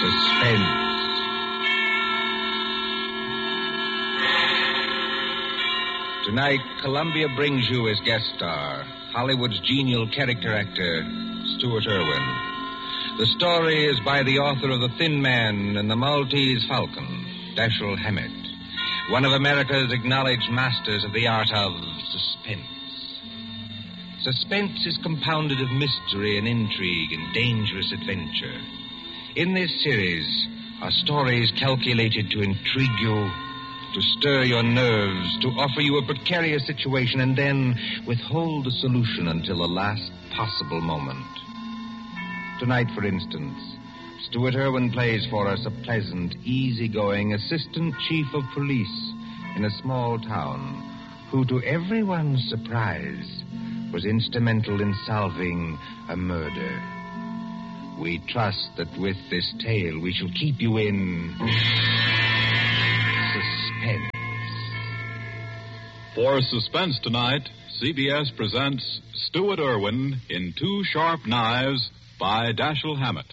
Suspense. Tonight, Columbia brings you as guest star Hollywood's genial character actor, Stuart Irwin. The story is by the author of The Thin Man and the Maltese Falcon, Dashiell Hammett, one of America's acknowledged masters of the art of suspense. Suspense is compounded of mystery and intrigue and dangerous adventure. In this series are stories calculated to intrigue you, to stir your nerves, to offer you a precarious situation, and then withhold the solution until the last possible moment. Tonight, for instance, Stuart Irwin plays for us a pleasant, easygoing assistant chief of police in a small town who, to everyone's surprise, was instrumental in solving a murder. We trust that with this tale we shall keep you in suspense. For Suspense tonight, CBS presents Stuart Irwin in Two Sharp Knives by Dashiell Hammett.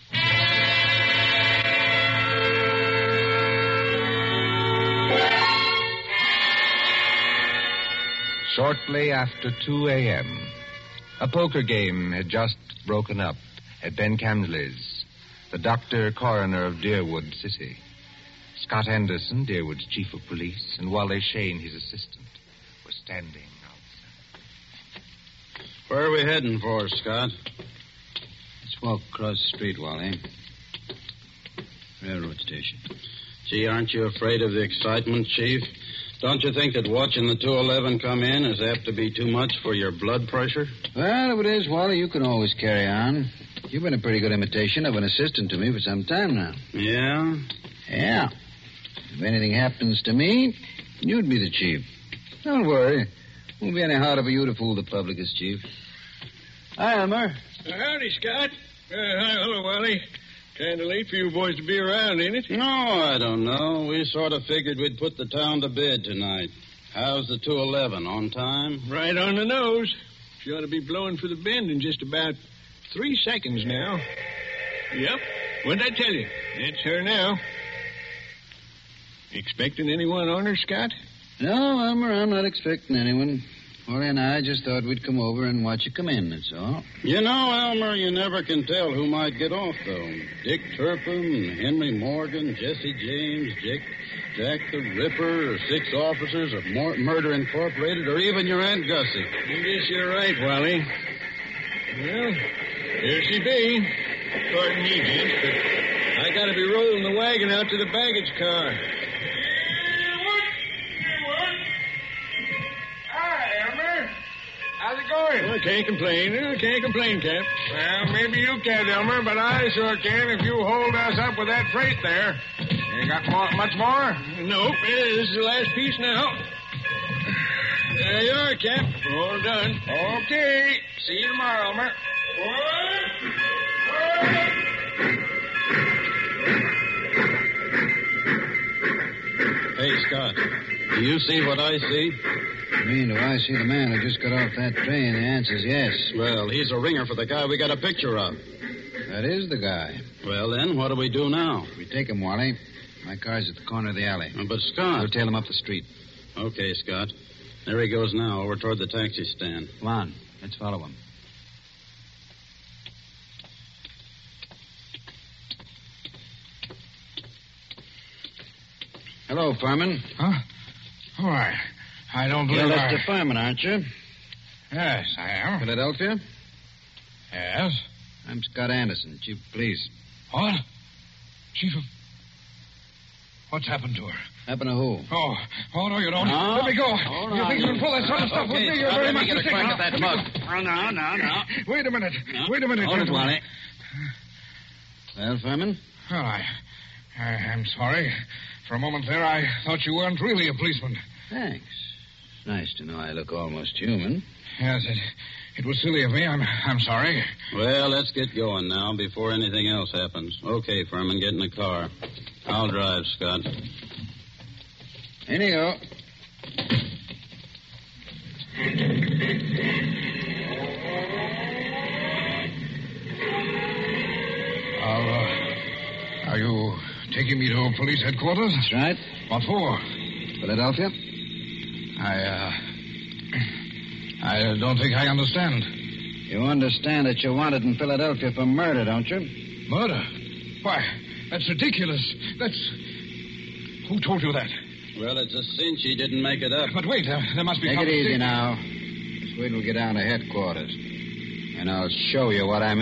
Shortly after 2 a.m., a poker game had just broken up at Ben Camsley's, the doctor coroner of Deerwood City. Scott Anderson, Deerwood's chief of police, and Wally Shane, his assistant, were standing outside. Where are we heading for, Scott? Let's walk across the street, Wally. Railroad station. Gee, aren't you afraid of the excitement, Chief? Don't you think that watching the 211 come in is apt to be too much for your blood pressure? Well, if it is, Wally, you can always carry on. You've been a pretty good imitation of an assistant to me for some time now. Yeah? Yeah. If anything happens to me, you'd be the chief. Don't worry. Won't be any harder for you to fool the public as chief. Hi, Elmer. Howdy, Scott. Hi, hello, Wally. Kind of late for you boys to be around, ain't it? No, I don't know. We sort of figured we'd put the town to bed tonight. How's the 211? On time? Right on the nose. She ought to be blowing for the bend in just about 3 seconds now. Yep. What'd I tell you? It's her now. Expecting anyone on her, Scott? No, Elmer, I'm not expecting anyone. Wally and I just thought we'd come over and watch you come in, that's all. You know, Elmer, you never can tell who might get off, though. Dick Turpin, Henry Morgan, Jesse James, Jack the Ripper, or 6 officers of Murder Incorporated, or even your Aunt Gussie. I guess you're right, Wally. Well, here she be. Pardon me, gents, but I gotta be rolling the wagon out to the baggage car. How's it going? Well, I can't complain, Cap. Well, maybe you can't, Elmer, but I sure can if you hold us up with that freight there. You got much more? Nope, this is the last piece now. There you are, Cap. All done. Okay. See you tomorrow, Elmer. Hey, Scott, do you see what I see? You mean, do I see the man who just got off that train? The answer's yes. Well, he's a ringer for the guy we got a picture of. That is the guy. Well, then, what do we do now? We take him, Wally. My car's at the corner of the alley. But, Scott... We'll tail him up the street. Okay, Scott. There he goes now, over toward the taxi stand. Come on. Let's follow him. Hello, Furman. Huh? Oh, I don't believe You're Lester Furman, aren't you? Yes, I am. Philadelphia? Yes. I'm Scott Anderson, Chief of Police. What? Chief of... What's happened to her? Happened to who? Oh, no, you don't. No. Let me go. Hold You on. think you can pull that sort of stuff with me? You're Scott, very let me much get a mistaken. crack at that mug. Oh, no. Wait a minute. No. Wait a minute, Hold it, gentlemen. Wally. Well, Furman? Well, I'm sorry. For a moment there, I thought you weren't really a policeman. Thanks. Nice to know I look almost human. Yes, it was silly of me. I'm sorry. Well, let's get going now before anything else happens. Okay, Furman, get in the car. I'll drive, Scott. In you go. Are you taking me to police headquarters? That's right. What for? Philadelphia? I don't think I understand. You understand that you're wanted in Philadelphia for murder, don't you? Murder? Why, that's ridiculous. Who told you that? Well, it's a cinch he didn't make it up. But wait, there must be... Take it easy now. Just wait till we get down to headquarters. And I'll show you what I mean.